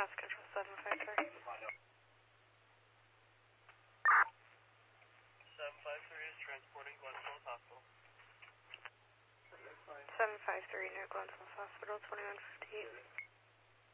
Mass Control 753. 753 is transporting Glen Falls Hospital. 753 near Glen Falls Hospital, 2158.